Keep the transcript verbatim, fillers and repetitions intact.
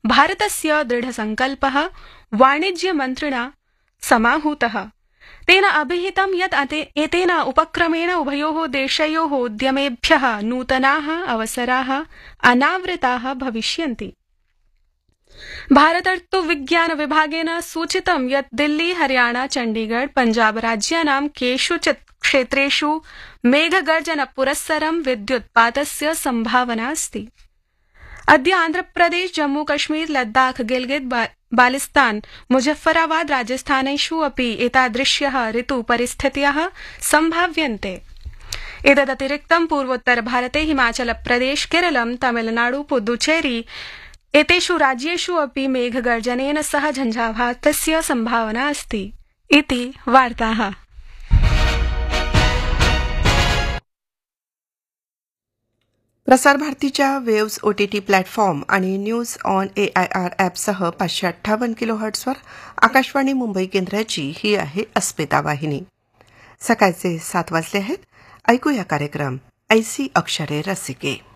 भारतस्य दृढसङ्कल्पः वाणिज्यमन्त्रिणा समाहूतः। तेन अभिहितं यत् एतेन उपक्रमेण उभयोः देशयोः उद्यमेभ्यः नूतनाः अवसराः अनावृताः भविष्यन्ति। भारतर्तुविज्ञान विभागेन सूचितं यत् दिल्ली, हरियाणा, चण्डीगढ़, पञ्जाब राज्यानां केषुचित् क्षेत्रेषु मेघगर्जन पुरस्सरं विद्युत्पातस्य सम्भावना अस्ति। अद्य आन्ध्रप्रदेश, जम्मू कश्मीर, लद्दाख, गिलगित बाल्टिस्तान, मुजफ्फराबाद राजस्थानेषु अपि एतादृश्यः ऋतुपरिस्थितयः सम्भाव्यन्ते। एतदतिरिक्तं पूर्वोत्तर भारते हिमाचल प्रदेश, केरलं, तमिलनाडु, पुदुचेरी एतेषु राज्येषु अपि मेघगर्जनेन सह झञ्झावातस्य सम्भावना अस्ति इति वार्ताः। प्रसारभारतीच्या वेव्स ओटीटी प्लॅटफॉर्म आणि न्यूज ऑन एआयआर ॲपसह पाचशे अठ्ठावन्न किलो हर्ट्सवर आकाशवाणी मुंबई केंद्राची ही आहे अस्मिता वाहिनी। सकाळचे सात वाजले आहेत। ऐकूया कार्यक्रम ऐसी अक्षरे रसिके।